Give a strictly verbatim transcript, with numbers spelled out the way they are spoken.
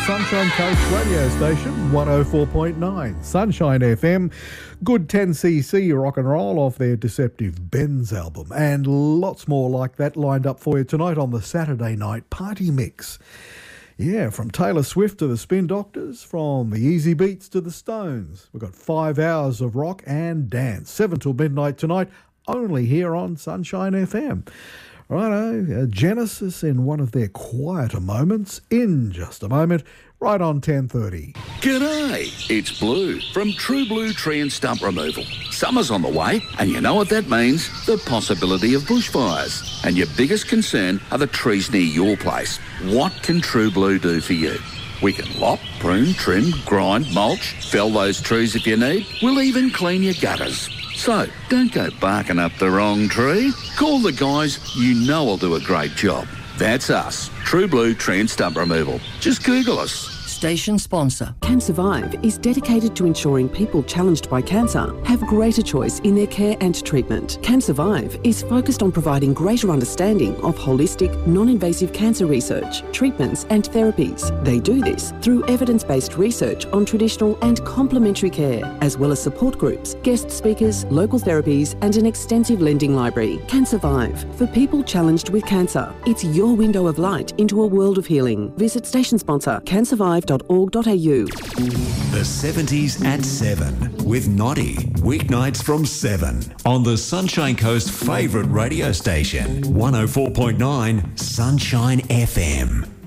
Sunshine Coast radio station, one oh four point nine, Sunshine F M. Good ten C C rock and roll off their Deceptive Benz album, and lots more like that lined up for you tonight on the Saturday night party mix. Yeah, from Taylor Swift to the Spin Doctors, from the Easy Beats to the Stones. We've got five hours of rock and dance, seven till midnight tonight, only here on Sunshine F M. Righto, uh, Genesis in one of their quieter moments in just a moment, right on ten thirty. G'day, it's Blue from True Blue Tree and Stump Removal. Summer's on the way, and you know what that means? The possibility of bushfires. And your biggest concern are the trees near your place. What can True Blue do for you? We can lop, prune, trim, grind, mulch, fell those trees if you need. We'll even clean your gutters. So, don't go barking up the wrong tree. Call the guys you know will do a great job. That's us, True Blue Tree and Stump Removal. Just Google us. Station sponsor. Can Survive is dedicated to ensuring people challenged by cancer have greater choice in their care and treatment. Can Survive is focused on providing greater understanding of holistic, non-invasive cancer research, treatments and therapies. They do this through evidence-based research on traditional and complementary care, as well as support groups, guest speakers, local therapies and an extensive lending library. Can Survive, for people challenged with cancer. It's your window of light into a world of healing. Visit station sponsor can survive dot org dot a u. The seventies at seven with Noddy. Weeknights from seven on the Sunshine Coast favourite radio station, one oh four point nine Sunshine F M.